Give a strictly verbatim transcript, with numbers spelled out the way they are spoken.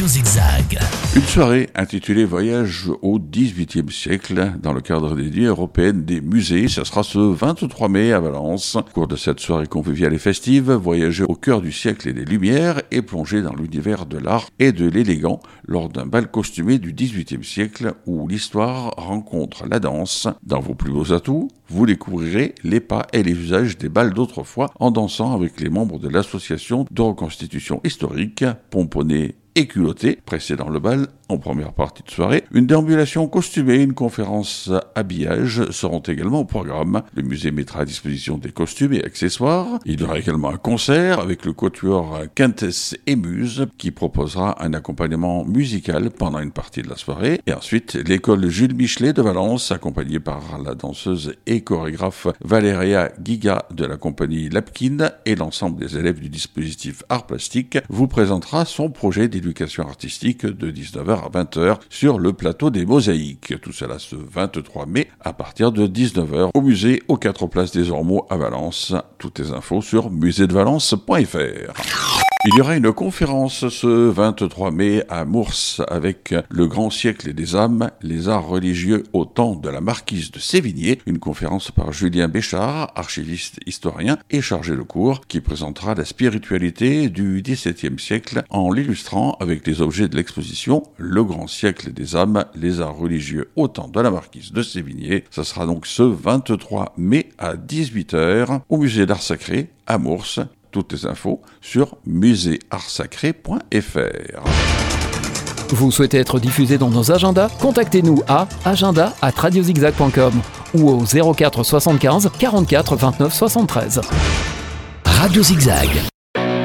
Radio Zigzag. Une soirée intitulée Voyage au dix-huitième siècle dans le cadre des Nuits européennes des musées. Ce sera ce vingt-trois mai à Valence. Au cours de cette soirée conviviale et festive, voyager au cœur du siècle et des Lumières et plonger dans l'univers de l'art et de l'élégant lors d'un bal costumé du dix-huitième siècle où l'histoire rencontre la danse. Dans vos plus beaux atouts, vous découvrirez les pas et les usages des bals d'autrefois en dansant avec les membres de l'association de reconstitution historique, pomponnés et culottés, précédant le bal en première partie de soirée. Une déambulation costumée, une conférence habillage seront également au programme. Le musée mettra à disposition des costumes et accessoires. Il y aura également un concert avec le quatuor Quintesse et Muse qui proposera un accompagnement musical pendant une partie de la soirée. Et ensuite, l'école Jules Michelet de Valence, accompagnée par la danseuse et chorégraphe Valéria Giga de la compagnie Lapkin et l'ensemble des élèves du dispositif Art Plastique, vous présentera son projet d'éducation artistique de dix-neuf heures à vingt heures sur le plateau des Mosaïques. Tout cela ce vingt-trois mai à partir de dix-neuf heures au musée aux quatre places des Ormeaux à Valence. Toutes les infos sur musée de valence point f r. Il y aura une conférence ce vingt-trois mai à Mours avec le grand siècle des âmes, les arts religieux au temps de la marquise de Sévigné. Une conférence par Julien Béchard, archiviste historien et chargé de cours, qui présentera la spiritualité du dix-septième siècle en l'illustrant avec les objets de l'exposition Le grand siècle des âmes, les arts religieux au temps de la marquise de Sévigné. Ça sera donc ce vingt-trois mai à dix-huit heures au musée d'art sacré à Mours. Toutes les infos sur musée art sacré point f r. Vous souhaitez être diffusé dans nos agendas? Contactez-nous à agenda arobase radiozigzag point com ou au zéro quatre soixante-quinze quarante-quatre vingt-neuf soixante-treize. Radio Zigzag,